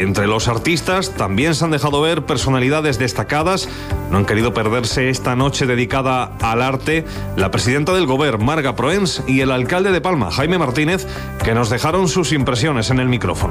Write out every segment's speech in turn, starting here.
Entre los artistas también se han dejado ver personalidades destacadas. No han querido perderse esta noche dedicada al arte la presidenta del Govern, Marga Proens, y el alcalde de Palma, Jaime Martínez, que nos dejaron sus impresiones en el micrófono.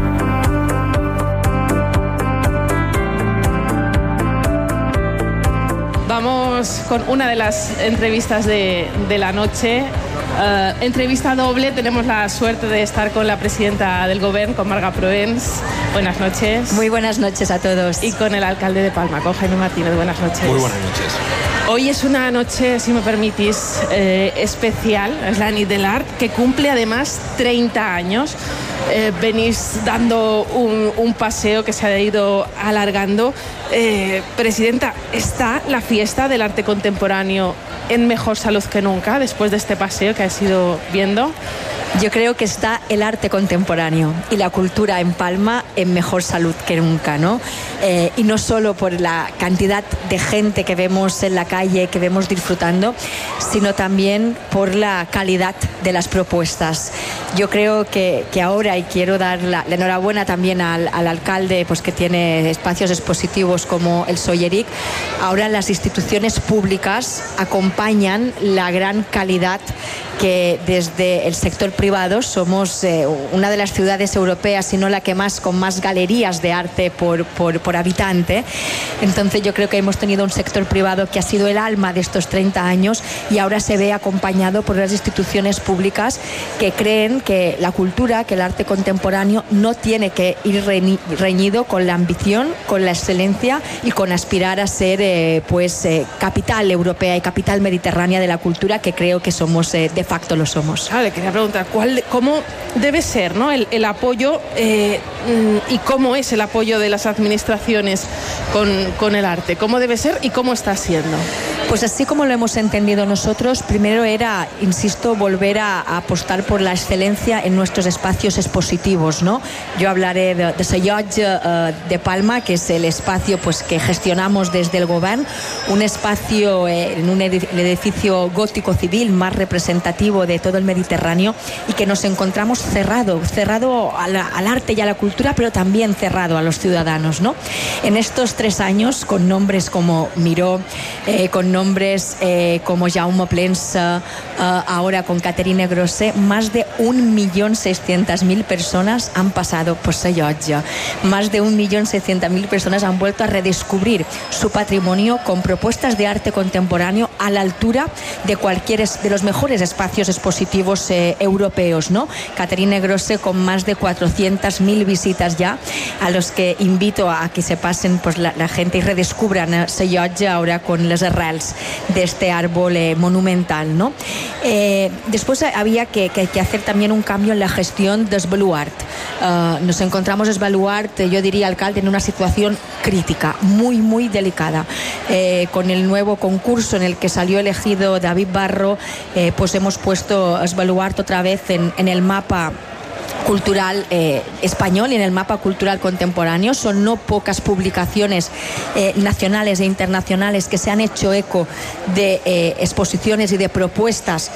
Vamos con una de las entrevistas de la noche. Entrevista doble. Tenemos la suerte de estar con la presidenta del Govern, con Marga Proens. Buenas noches. Muy buenas noches a todos. Y con el alcalde de Palma, con Jaime Martínez. Buenas noches. Muy buenas noches. Hoy es una noche, si me permitís, especial. Es la nit de l'Art, que cumple además 30 años. Venís dando un paseo que se ha ido alargando. Presidenta, ¿está la fiesta del arte contemporáneo en mejor salud que nunca después de este paseo que has ido viendo? Yo creo que está el arte contemporáneo y la cultura en Palma en mejor salud que nunca, ¿no? Y no solo por la cantidad de gente que vemos en la calle, que vemos disfrutando, sino también por la calidad de las propuestas. Yo creo que ahora, y quiero dar la enhorabuena también al alcalde, pues que tiene espacios expositivos como el Solleric, ahora las instituciones públicas acompañan la gran calidad que desde el sector privado somos una de las ciudades europeas, si no la que más, con más galerías de arte por habitante. Entonces yo creo que hemos tenido un sector privado que ha sido el alma de estos 30 años y ahora se ve acompañado por las instituciones públicas que creen que la cultura, que el arte contemporáneo no tiene que ir reñido con la ambición, con la excelencia y con aspirar a ser capital europea y capital mediterránea de la cultura, que creo que somos de facto lo somos. Le quería preguntar cómo debe ser, ¿no?, el apoyo y cómo es el apoyo de las administraciones con el arte, cómo debe ser y cómo está siendo. Pues así como lo hemos entendido nosotros, primero era, insisto, volver a apostar por la excelencia en nuestros espacios expositivos, ¿no? Yo hablaré de Sallotge de Palma, que es el espacio pues que gestionamos desde el Govern, un espacio en un edificio gótico civil más representativo de todo el Mediterráneo y que nos encontramos cerrado al arte y a la cultura, pero también cerrado a los ciudadanos, ¿no? En estos 3 años, con nombres como Miró, con nombres como Jaume Plensa, ahora con Caterine Grosset, más de 1.600.000 personas han pasado por Sallotge. Más de 1.600.000 personas han vuelto a redescubrir su patrimonio con propuestas de arte contemporáneo a la altura de los mejores espacios expositivos europeos, ¿no? Caterine Grosset con más de 400.000 visitas ya, a los que invito a que se pasen pues la gente y redescubran Sallotge ahora con las arrels de este árbol monumental, ¿no? Después había que hacer también un cambio en la gestión de Baluart. Nos encontramos en Baluart, yo diría, alcalde, en una situación crítica, muy, muy delicada. Con el nuevo concurso en el que salió elegido David Barro, pues hemos puesto Baluart otra vez en el mapa cultural español y en el mapa cultural contemporáneo. Son no pocas publicaciones nacionales e internacionales que se han hecho eco de exposiciones y de propuestas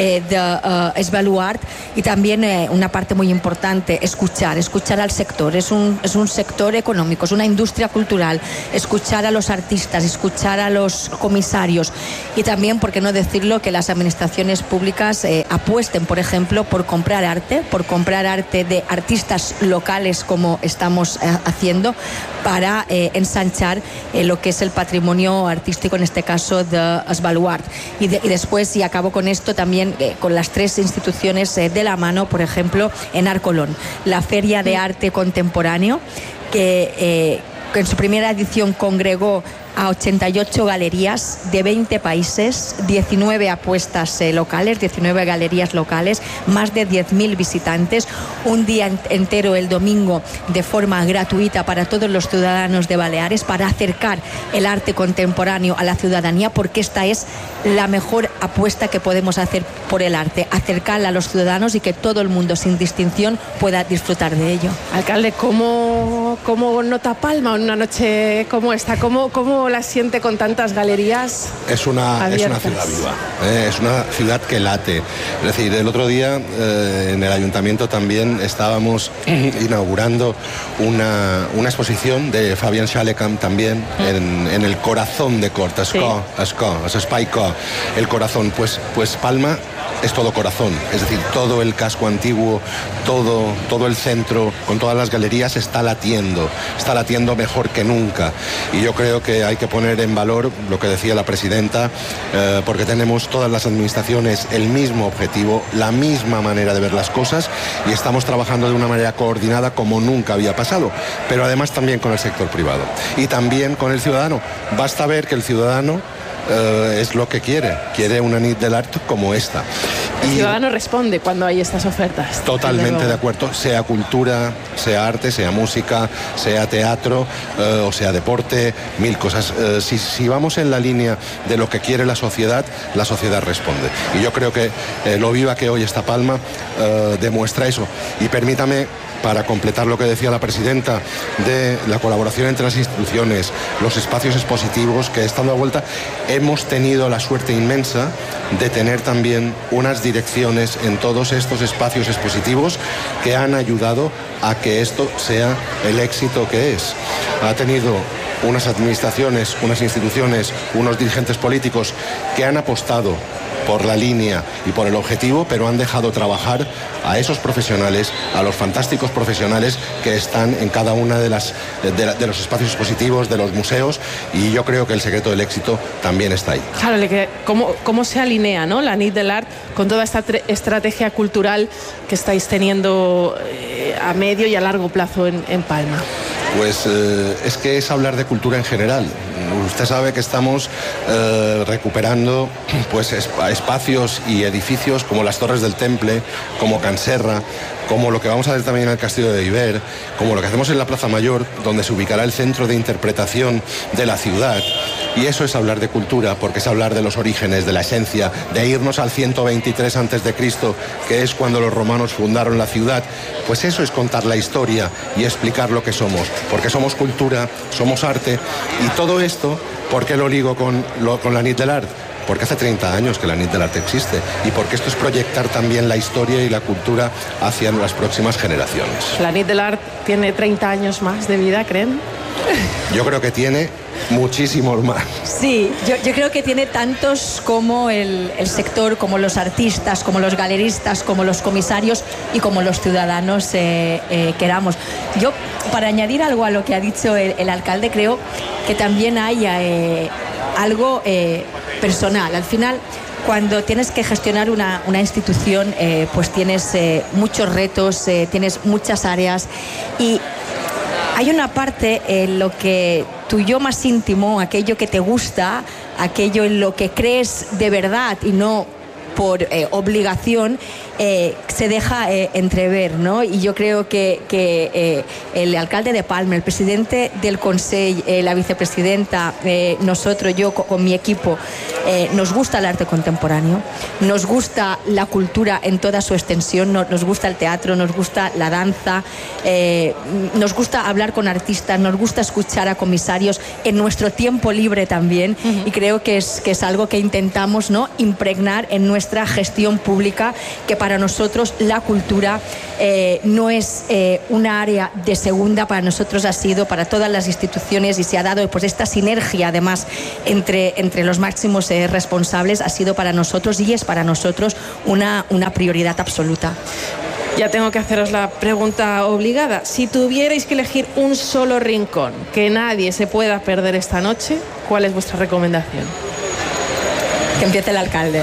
de Baluart, y también una parte muy importante, escuchar al sector. Es un sector económico, es una industria cultural. Escuchar a los artistas, escuchar a los comisarios y también, por qué no decirlo, que las administraciones públicas apuesten, por ejemplo, por comprar arte de artistas locales, como estamos haciendo, para ensanchar lo que es el patrimonio artístico, en este caso de Baluart. Y después, y acabo con esto, también con las 3 instituciones de la mano, por ejemplo, en Arcolón, la Feria de Arte Contemporáneo, que en su primera edición congregó a 88 galerías de 20 países, 19 apuestas locales, 19 galerías locales, más de 10.000 visitantes, un día entero el domingo de forma gratuita para todos los ciudadanos de Baleares, para acercar el arte contemporáneo a la ciudadanía, porque esta es la mejor apuesta que podemos hacer por el arte, acercarla a los ciudadanos y que todo el mundo, sin distinción, pueda disfrutar de ello. Alcalde, ¿cómo nota Palma en una noche como esta? ¿Cómo ¿Cómo la siente con tantas galerías? Es una ciudad viva, es una ciudad que late. Es decir, el otro día en el ayuntamiento también estábamos inaugurando una exposición de Fabián Xalecamp también en el corazón de Cort, Espai Co, el corazón. Pues Palma es todo corazón, es decir, todo el casco antiguo, todo el centro, con todas las galerías está latiendo mejor que nunca. Y yo creo que hay que poner en valor lo que decía la presidenta, porque tenemos todas las administraciones el mismo objetivo, la misma manera de ver las cosas, y estamos trabajando de una manera coordinada como nunca había pasado, pero además también con el sector privado y también con el ciudadano. Basta ver que el ciudadano es lo que quiere una nit de l'art como esta. El ciudadano responde cuando hay estas ofertas. Totalmente de acuerdo, sea cultura, sea arte, sea música, sea teatro o sea deporte, mil cosas. Si vamos en la línea de lo que quiere la sociedad responde. Y yo creo que lo viva que hoy está Palma demuestra eso. Y permítame, para completar lo que decía la presidenta de la colaboración entre las instituciones, los espacios expositivos, que estando a vuelta hemos tenido la suerte inmensa de tener también unas direcciones en todos estos espacios expositivos que han ayudado a que esto sea el éxito que es. Ha tenido unas administraciones, unas instituciones, unos dirigentes políticos que han apostado por la línea y por el objetivo, pero han dejado trabajar a esos profesionales, a los fantásticos profesionales que están en cada una de los espacios expositivos, de los museos, y yo creo que el secreto del éxito también está ahí. Claro, ¿cómo se alinea, ¿no?, la nit de l'art con toda esta estrategia cultural que estáis teniendo a medio y a largo plazo en Palma? Pues es que es hablar de cultura en general. Usted sabe que estamos recuperando pues espacios y edificios como las Torres del Temple, como Can Serra, como lo que vamos a hacer también en el Castillo de Viver, como lo que hacemos en la Plaza Mayor, donde se ubicará el centro de interpretación de la ciudad. Y eso es hablar de cultura, porque es hablar de los orígenes, de la esencia, de irnos al 123 a.C., que es cuando los romanos fundaron la ciudad. Pues eso es contar la historia y explicar lo que somos, porque somos cultura, somos arte, y todo esto, ¿por qué lo ligo con la nit de l'art? Porque hace 30 años que la nit de l'art existe, y porque esto es proyectar también la historia y la cultura hacia las próximas generaciones. ¿La nit de l'art tiene 30 años más de vida, creen? Yo creo que tiene muchísimos más. Sí, yo creo que tiene tantos como el sector, como los artistas, como los galeristas, como los comisarios y como los ciudadanos queramos. Yo, para añadir algo a lo que ha dicho el alcalde, creo que también hay algo personal. Al final, cuando tienes que gestionar una institución, pues tienes muchos retos, tienes muchas áreas, y hay una parte en lo que tu yo más íntimo, aquello que te gusta, aquello en lo que crees de verdad y no por obligación, se deja entrever, ¿no? Y yo creo que el alcalde de Palma, el presidente del Consell, la vicepresidenta, nosotros, yo con mi equipo, nos gusta el arte contemporáneo, nos gusta la cultura en toda su extensión, nos gusta el teatro, nos gusta la danza, nos gusta hablar con artistas, nos gusta escuchar a comisarios en nuestro tiempo libre también, y creo que es algo que intentamos, ¿no?, impregnar en nuestra gestión pública, que para nosotros la cultura no es una área de segunda, para nosotros ha sido, para todas las instituciones, y se ha dado pues esta sinergia además entre los máximos responsables, ha sido para nosotros y es para nosotros una prioridad absoluta. Ya tengo que haceros la pregunta obligada. Si tuvierais que elegir un solo rincón que nadie se pueda perder esta noche, ¿cuál es vuestra recomendación? Que empiece el alcalde.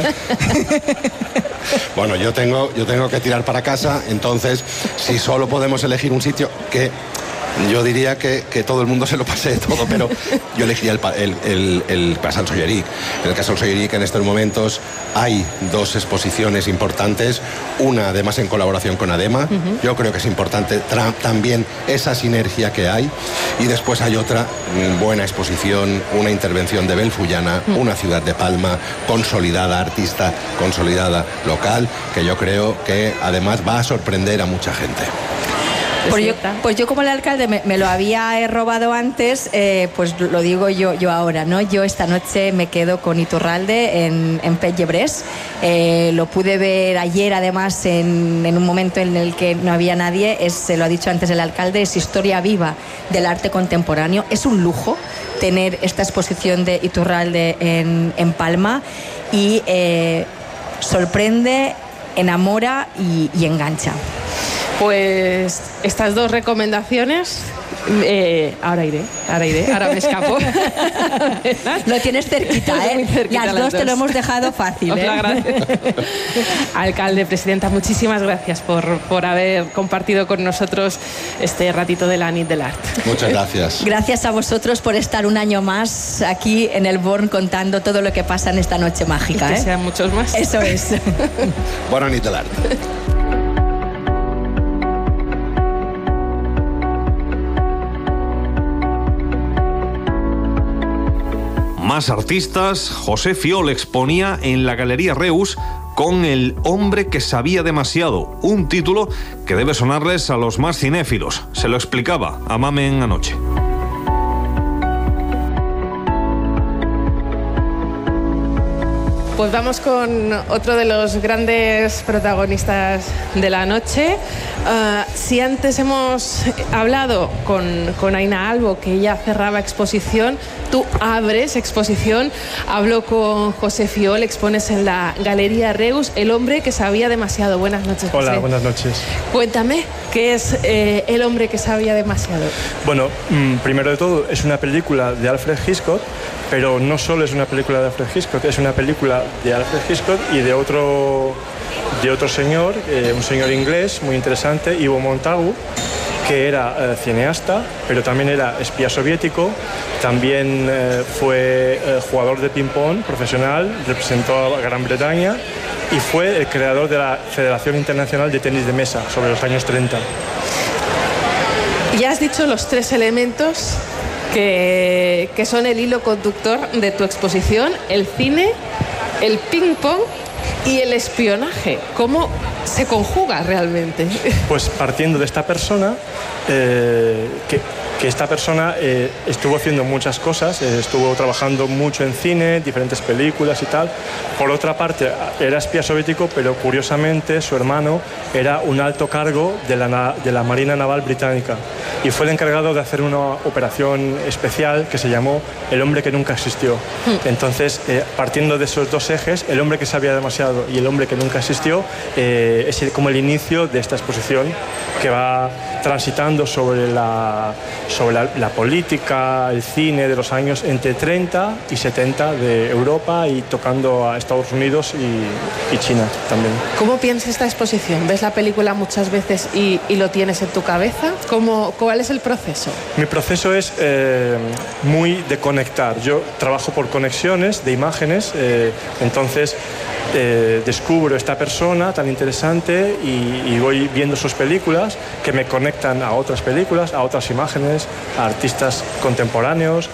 Bueno, yo tengo que tirar para casa, entonces si solo podemos elegir un sitio, que yo diría que todo el mundo se lo pase todo, pero yo elegiría el Casal Solleric. En el Casal Solleric en estos momentos hay dos exposiciones importantes, una además en colaboración con ADEMA. Yo creo que es importante también esa sinergia que hay, y después hay otra buena exposición, una intervención de Belfullana, una ciudad de Palma consolidada, artista consolidada, local, que yo creo que además va a sorprender a mucha gente. Pues yo como el alcalde me lo había robado antes, pues lo digo yo ahora, ¿no? Yo esta noche me quedo con Iturralde en Pell-Llebrés. Lo pude ver ayer, además, en un momento en el que no había nadie. Se lo ha dicho antes el alcalde, es historia viva del arte contemporáneo. Es un lujo tener esta exposición de Iturralde en Palma y sorprende, enamora y engancha. Pues estas dos recomendaciones, ahora me escapo. Lo tienes cerquita, ¿eh? Las dos te lo hemos dejado fácil. Os lo agradezco. Alcalde, presidenta, muchísimas gracias por haber compartido con nosotros este ratito de la nit de l'Art. Muchas gracias. Gracias a vosotros por estar un año más aquí en el Born contando todo lo que pasa en esta noche mágica. Y que sean muchos más. Eso es. Bona nit de l'Art. Más artistas. José Fiol exponía en la Galería Reus con El hombre que sabía demasiado, un título que debe sonarles a los más cinéfilos. Se lo explicaba a Mamen anoche. Pues vamos con otro de los grandes protagonistas de la noche. Si antes hemos hablado con Aina Albo, que ella cerraba exposición, tú abres exposición. Hablo con José Fiol, expones en la Galería Reus El hombre que sabía demasiado. Buenas noches, José. Hola, buenas noches. Cuéntame, ¿qué es El hombre que sabía demasiado? Bueno, primero de todo, es una película de Alfred Hitchcock, pero no solo es una película de Alfred Hitchcock, es una película de Alfred Hitchcock y de otro señor, un señor inglés muy interesante, Ivo Montagu, que era cineasta, pero también era espía soviético, también fue jugador de ping-pong profesional, representó a Gran Bretaña y fue el creador de la Federación Internacional de Tenis de Mesa sobre los años 30. Ya has dicho los tres elementos que son el hilo conductor de tu exposición: el cine, el ping-pong y el espionaje. ¿Cómo se conjuga realmente? Pues partiendo de esta persona, que esta persona estuvo haciendo muchas cosas, estuvo trabajando mucho en cine, diferentes películas y tal. Por otra parte, era espía soviético, pero curiosamente su hermano era un alto cargo de la Marina Naval Británica y fue el encargado de hacer una operación especial que se llamó El hombre que nunca existió. Entonces, partiendo de esos dos ejes, El hombre que sabía demasiado y El hombre que nunca existió, es como el inicio de esta exposición que va transitando sobre la política, el cine de los años entre 30 y 70 de Europa y tocando a Estados Unidos y China también. ¿Cómo piensas esta exposición? ¿Ves la película muchas veces y lo tienes en tu cabeza? ¿Cuál es el proceso? Mi proceso es muy de conectar. Yo trabajo por conexiones de imágenes, entonces descubro esta persona tan interesante y voy viendo sus películas que me conectan a otras películas, a otras imágenes, a artistas contemporáneos,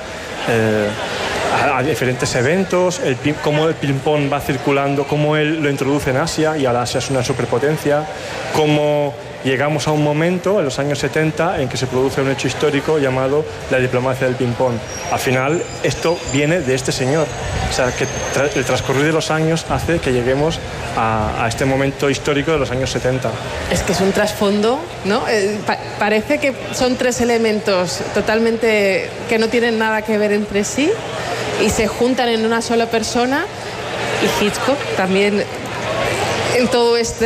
a diferentes eventos, cómo el ping-pong va circulando, cómo él lo introduce en Asia y ahora Asia es una superpotencia, cómo llegamos a un momento en los años 70 en que se produce un hecho histórico llamado la diplomacia del ping-pong. Al final esto viene de este señor, o sea que el transcurrir de los años hace que lleguemos a este momento histórico de los años 70. Es que es un trasfondo, ¿no? Parece que son tres elementos totalmente que no tienen nada que ver entre sí y se juntan en una sola persona, y Hitchcock también en todo este